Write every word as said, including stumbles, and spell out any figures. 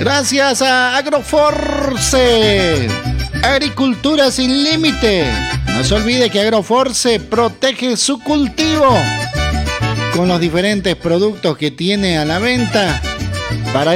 Gracias a Agroforce, agricultura sin límite. No se olvide que Agroforce protege su cultivo con los diferentes productos que tiene a la venta para el